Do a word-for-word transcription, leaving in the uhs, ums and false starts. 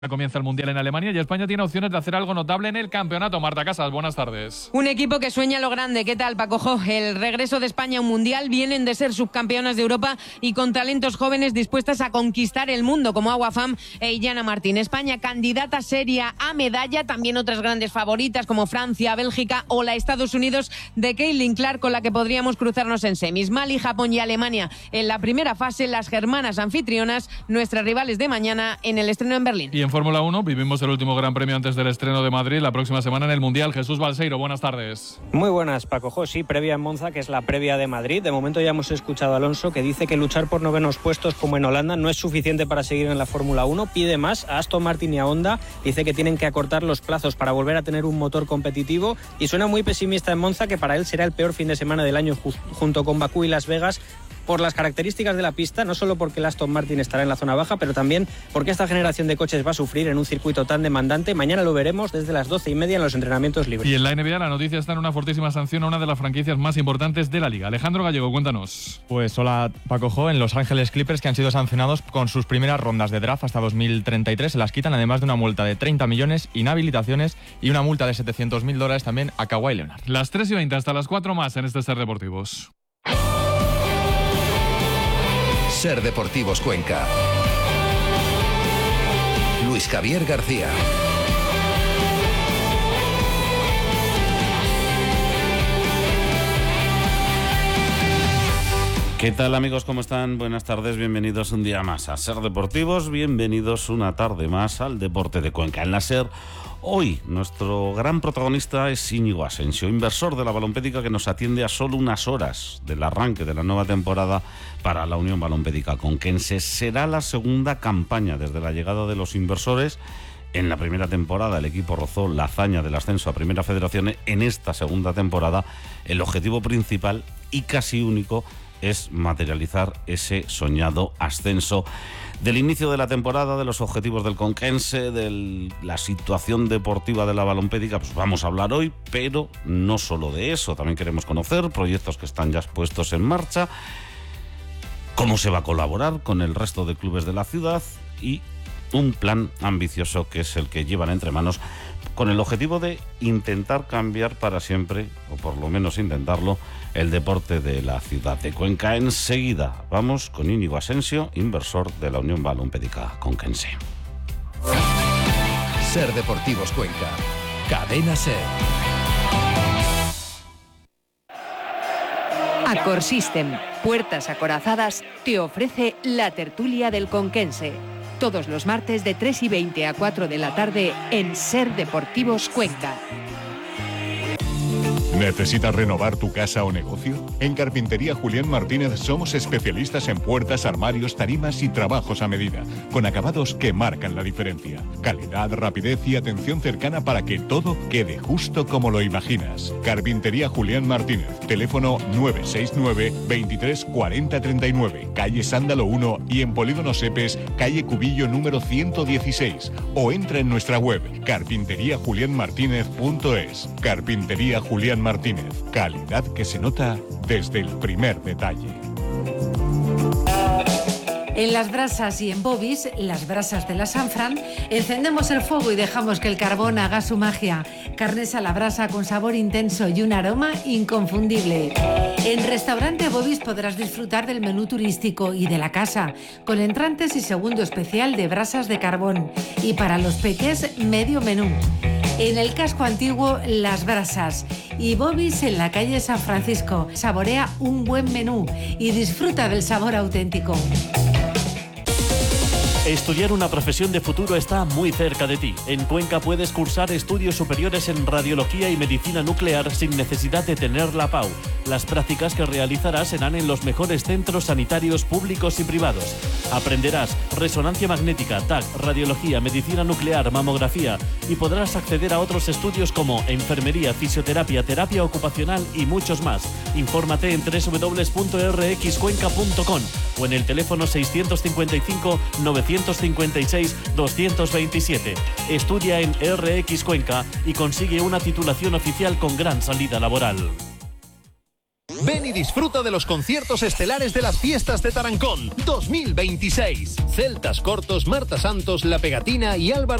Comienza el Mundial en Alemania y España tiene opciones de hacer algo notable en el campeonato. Marta Casas, buenas tardes. Un equipo que sueña lo grande. ¿Qué tal, Paco Jo? El regreso de España a un Mundial. Vienen de ser subcampeonas de Europa y con talentos jóvenes dispuestas a conquistar el mundo, como Agua Fam e Illana Martín. España candidata seria a medalla. También otras grandes favoritas como Francia, Bélgica o la Estados Unidos de Caitlin Clark, con la que podríamos cruzarnos en semis. Mali, Japón y Alemania en la primera fase. Las germanas anfitrionas, nuestras rivales de mañana en el estreno en Berlín. Y en Fórmula uno vivimos el último Gran Premio antes del estreno de Madrid la próxima semana en el Mundial. Jesús Balseiro, buenas tardes. Muy buenas, Paco Jo. Sí, previa en Monza, que es la previa de Madrid. De momento ya hemos escuchado a Alonso, que dice que luchar por novenos puestos como en Holanda no es suficiente para seguir en la Fórmula uno. Pide más a Aston Martin y a Honda. Dice que tienen que acortar los plazos para volver a tener un motor competitivo. Y suena muy pesimista en Monza, que para él será el peor fin de semana del año junto con Bakú y Las Vegas, por las características de la pista, no solo porque el Aston Martin estará en la zona baja, pero también porque esta generación de coches va a sufrir en un circuito tan demandante. Mañana lo veremos desde las doce y media en los entrenamientos libres. Y en la N B A la noticia está en una fortísima sanción a una de las franquicias más importantes de la liga. Alejandro Gallego, cuéntanos. Pues hola, Paco Jo. En Los Ángeles Clippers, que han sido sancionados con sus primeras rondas de draft hasta dos mil treinta y tres, se las quitan, además de una multa de treinta millones, inhabilitaciones y una multa de setecientos mil dólares también a Kawhi Leonard. Las tres y veinte hasta las cuatro más en este Ser Deportivos. Ser Deportivos Cuenca. Luis Javier García. ¿Qué tal, amigos? ¿Cómo están? Buenas tardes, bienvenidos un día más a Ser Deportivos, bienvenidos una tarde más al Deporte de Cuenca. En la Ser, hoy nuestro gran protagonista es Íñigo Asensio, inversor de la Balompédica, que nos atiende a solo unas horas del arranque de la nueva temporada para la Unión Balompédica Conquense. Será la segunda campaña desde la llegada de los inversores. En la primera temporada el equipo rozó la hazaña del ascenso a Primera Federación. En esta segunda temporada el objetivo principal y casi único es materializar ese soñado ascenso. Del inicio de la temporada, de los objetivos del Conquense, de la situación deportiva de la Balompédica, pues vamos a hablar hoy, pero no solo de eso. También queremos conocer proyectos que están ya puestos en marcha, cómo se va a colaborar con el resto de clubes de la ciudad y un plan ambicioso que es el que llevan entre manos, con el objetivo de intentar cambiar para siempre, o por lo menos intentarlo, el deporte de la ciudad de Cuenca. Enseguida vamos con Íñigo Asensio, inversor de la Unión Balompédica Conquense. Ser Deportivos Cuenca. Cadena Ser. Accor System, puertas acorazadas, te ofrece la tertulia del Conquense. Todos los martes de tres y veinte a cuatro de la tarde en Ser Deportivos Cuenca. ¿Necesitas renovar tu casa o negocio? En Carpintería Julián Martínez somos especialistas en puertas, armarios, tarimas y trabajos a medida, con acabados que marcan la diferencia. Calidad, rapidez y atención cercana para que todo quede justo como lo imaginas. Carpintería Julián Martínez, teléfono nueve seis nueve, veintitrés cuarenta treinta y nueve, calle Sándalo uno y en Polígono Sepes, calle Cubillo número ciento dieciséis, o entra en nuestra web carpintería julián martínez punto es. Carpintería Julián Martínez. Martínez, calidad que se nota desde el primer detalle. En Las Brasas y en Bobis, las brasas de la Sanfran, encendemos el fuego y dejamos que el carbón haga su magia. Carnes a la brasa con sabor intenso y un aroma inconfundible. En Restaurante Bobis podrás disfrutar del menú turístico y de la casa, con entrantes y segundo especial de brasas de carbón. Y para los peques, medio menú. En el casco antiguo, Las Brasas, y Bobis en la calle San Francisco. Saborea un buen menú y disfruta del sabor auténtico. Estudiar una profesión de futuro está muy cerca de ti. En Cuenca puedes cursar estudios superiores en radiología y medicina nuclear sin necesidad de tener la P A U. Las prácticas que realizarás serán en los mejores centros sanitarios públicos y privados. Aprenderás resonancia magnética, T A C, radiología, medicina nuclear, mamografía y podrás acceder a otros estudios como enfermería, fisioterapia, terapia ocupacional y muchos más. Infórmate en doble u doble u doble u punto r x cuenca punto com o en el teléfono seiscientos cincuenta y cinco, novecientos cincuenta y seis, doscientos veintisiete. Estudia en R X Cuenca y consigue una titulación oficial con gran salida laboral. Ven y disfruta de los conciertos estelares de las fiestas de Tarancón dos mil veintiséis. Celtas Cortos, Marta Santos, La Pegatina y Álvaro